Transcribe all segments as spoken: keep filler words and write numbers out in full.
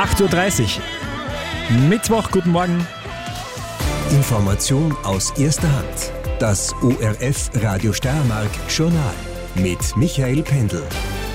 acht Uhr dreißig. Mittwoch, guten Morgen. Information aus erster Hand. Das O R F Radio Steiermark Journal mit Michael Pendl.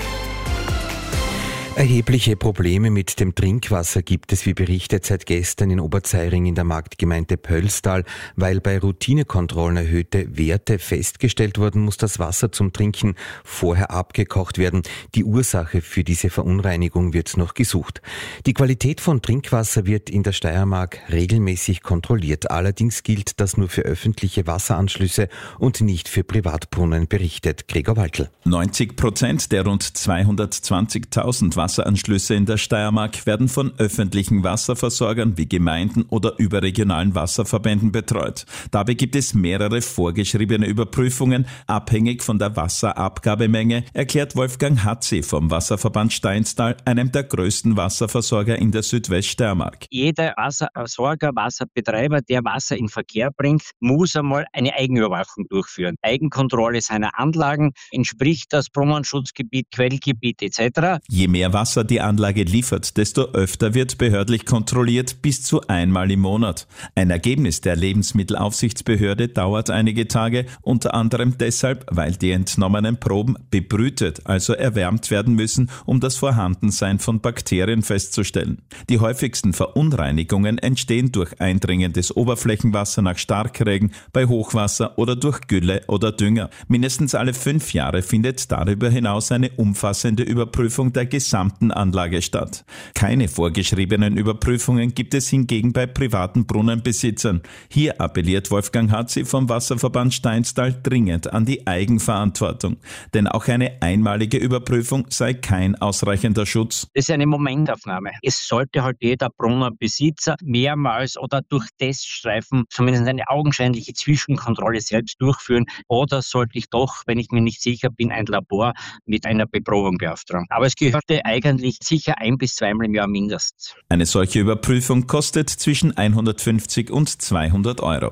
Erhebliche Probleme mit dem Trinkwasser gibt es, wie berichtet, seit gestern in Oberzeiring in der Marktgemeinde Pöllstal. Weil bei Routinekontrollen erhöhte Werte festgestellt wurden, muss das Wasser zum Trinken vorher abgekocht werden. Die Ursache für diese Verunreinigung wird noch gesucht. Die Qualität von Trinkwasser wird in der Steiermark regelmäßig kontrolliert. Allerdings gilt das nur für öffentliche Wasseranschlüsse und nicht für Privatbrunnen, berichtet Gregor Waltl. neunzig Prozent der rund zweihundertzwanzigtausend Wasseranschlüsse in der Steiermark werden von öffentlichen Wasserversorgern wie Gemeinden oder überregionalen Wasserverbänden betreut. Dabei gibt es mehrere vorgeschriebene Überprüfungen, abhängig von der Wasserabgabemenge, erklärt Wolfgang Hatzi vom Wasserverband Steinstal, einem der größten Wasserversorger in der Südweststeiermark. Jeder Wasserversorger, Wasserbetreiber, der Wasser in Verkehr bringt, muss einmal eine Eigenüberwachung durchführen. Eigenkontrolle seiner Anlagen, entspricht das Brunnenschutzgebiet, Quellgebiet et cetera. Je mehr Wasser die Anlage liefert, desto öfter wird behördlich kontrolliert, bis zu einmal im Monat. Ein Ergebnis der Lebensmittelaufsichtsbehörde dauert einige Tage, unter anderem deshalb, weil die entnommenen Proben bebrütet, also erwärmt werden müssen, um das Vorhandensein von Bakterien festzustellen. Die häufigsten Verunreinigungen entstehen durch eindringendes Oberflächenwasser nach Starkregen, bei Hochwasser oder durch Gülle oder Dünger. Mindestens alle fünf Jahre findet darüber hinaus eine umfassende Überprüfung der gesamten Anlage statt. Keine vorgeschriebenen Überprüfungen gibt es hingegen bei privaten Brunnenbesitzern. Hier appelliert Wolfgang Hatzi vom Wasserverband Steinstal dringend an die Eigenverantwortung. Denn auch eine einmalige Überprüfung sei kein ausreichender Schutz. Das ist eine Momentaufnahme. Es sollte halt jeder Brunnenbesitzer mehrmals oder durch Teststreifen zumindest eine augenscheinliche Zwischenkontrolle selbst durchführen. Oder sollte ich doch, wenn ich mir nicht sicher bin, ein Labor mit einer Beprobung beauftragen. Aber es gehörte eigentlich sicher ein- bis zweimal im Jahr mindestens. Eine solche Überprüfung kostet zwischen hundertfünfzig und zweihundert Euro.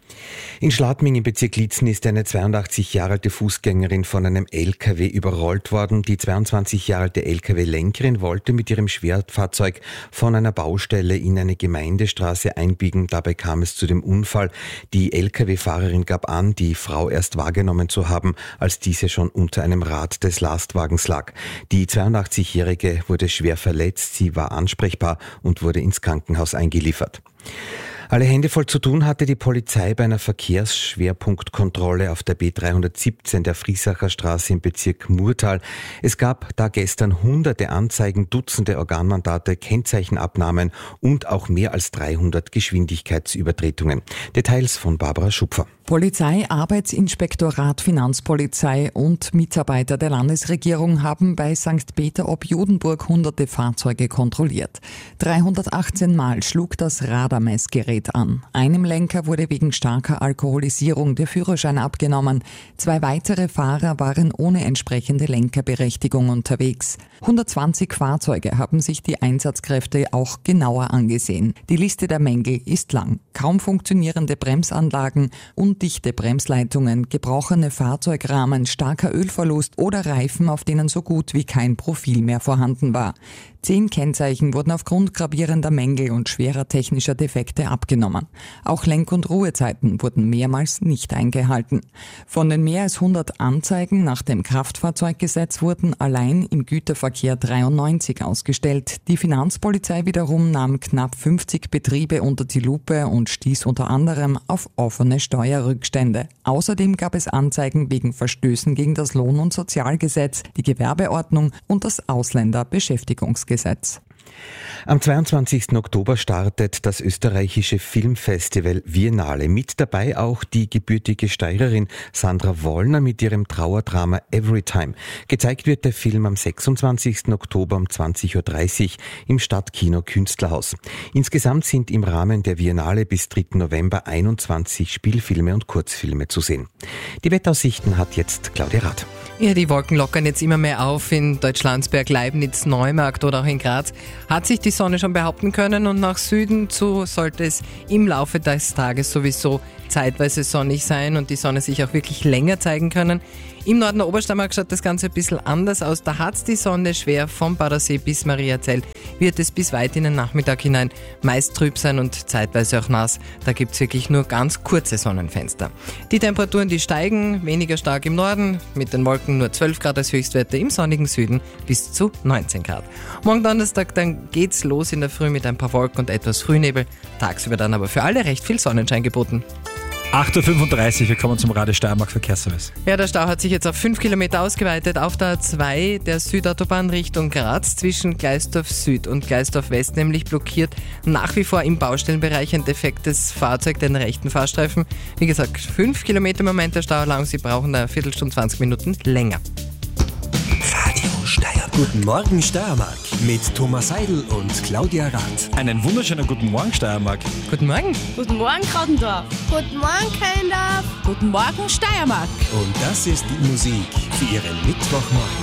In Schladming im Bezirk Liezen ist eine zweiundachtzig Jahre alte Fußgängerin von einem L K W überrollt worden. Die zweiundzwanzig Jahre alte L K W-Lenkerin wollte mit ihrem Schwerfahrzeug von einer Baustelle in eine Gemeindestraße einbiegen. Dabei kam es zu dem Unfall. Die L K W-Fahrerin gab an, die Frau erst wahrgenommen zu haben, als diese schon unter einem Rad des Lastwagens lag. Die zweiundachtzigjährige wurde schwer verletzt. Sie war ansprechbar und wurde ins Krankenhaus eingeliefert. Alle Hände voll zu tun hatte die Polizei bei einer Verkehrsschwerpunktkontrolle auf der B dreihundertsiebzehn der Friesacher Straße im Bezirk Murtal. Es gab da gestern hunderte Anzeigen, Dutzende Organmandate, Kennzeichenabnahmen und auch mehr als dreihundert Geschwindigkeitsübertretungen. Details von Barbara Schupfer. Polizei, Arbeitsinspektorat, Finanzpolizei und Mitarbeiter der Landesregierung haben bei Sankt Peter ob Judenburg hunderte Fahrzeuge kontrolliert. dreihundertachtzehn Mal schlug das Radarmessgerät an. Einem Lenker wurde wegen starker Alkoholisierung der Führerschein abgenommen. Zwei weitere Fahrer waren ohne entsprechende Lenkerberechtigung unterwegs. hundertzwanzig Fahrzeuge haben sich die Einsatzkräfte auch genauer angesehen. Die Liste der Mängel ist lang. Kaum funktionierende Bremsanlagen, undichte Bremsleitungen, gebrochene Fahrzeugrahmen, starker Ölverlust oder Reifen, auf denen so gut wie kein Profil mehr vorhanden war. Zehn Kennzeichen wurden aufgrund gravierender Mängel und schwerer technischer Defekte abgenommen. Auch Lenk- und Ruhezeiten wurden mehrmals nicht eingehalten. Von den mehr als hundert Anzeigen nach dem Kraftfahrzeuggesetz wurden allein im Güterverkehr dreiundneunzig ausgestellt. Die Finanzpolizei wiederum nahm knapp fünfzig Betriebe unter die Lupe und stieß unter anderem auf offene Steuerrückstände. Außerdem gab es Anzeigen wegen Verstößen gegen das Lohn- und Sozialgesetz, die Gewerbeordnung und das Ausländerbeschäftigungsgesetz. Gesetz. Am zweiundzwanzigsten Oktober startet das österreichische Filmfestival Viennale. Mit dabei auch die gebürtige Steirerin Sandra Wollner mit ihrem Trauerdrama Everytime. Gezeigt wird der Film am sechsundzwanzigsten Oktober um zwanzig Uhr dreißig im Stadtkino Künstlerhaus. Insgesamt sind im Rahmen der Viennale bis dritten November einundzwanzig Spielfilme und Kurzfilme zu sehen. Die Wetteraussichten hat jetzt Claudia Rath. Ja, die Wolken lockern jetzt immer mehr auf in Deutschlandsberg, Leibniz, Neumarkt oder auch in Graz. Hat sich die Sonne schon behaupten können und nach Süden zu sollte es im Laufe des Tages sowieso zeitweise sonnig sein und die Sonne sich auch wirklich länger zeigen können. Im Norden der Obersteiermark schaut das Ganze ein bisschen anders aus. Da hat die Sonne schwer. Vom Badersee bis Mariazell wird es bis weit in den Nachmittag hinein meist trüb sein und zeitweise auch nass. Da gibt es wirklich nur ganz kurze Sonnenfenster. Die Temperaturen, die steigen, weniger stark im Norden, mit den Wolken nur zwölf Grad als Höchstwerte, im sonnigen Süden bis zu neunzehn Grad. Morgen Donnerstag, dann geht's los in der Früh mit ein paar Wolken und etwas Frühnebel. Tagsüber dann aber für alle recht viel Sonnenschein geboten. acht Uhr fünfunddreißig, wir kommen zum Radio Steiermark Verkehrsservice. Ja, der Stau hat sich jetzt auf fünf Kilometer ausgeweitet. Auf der A zwei der Südautobahn Richtung Graz zwischen Gleisdorf Süd und Gleisdorf West nämlich blockiert nach wie vor im Baustellenbereich ein defektes Fahrzeug, den rechten Fahrstreifen. Wie gesagt, fünf Kilometer im Moment der Stau lang. Sie brauchen eine Viertelstunde, zwanzig Minuten länger. Radio Steiermark. Guten Morgen Steiermark mit Thomas Seidel und Claudia Rath. Einen wunderschönen guten Morgen Steiermark. Guten Morgen. Guten Morgen, Krautendorf. Guten Morgen, Kellendorf. Guten Morgen, Steiermark. Und das ist die Musik für Ihren Mittwochmorgen.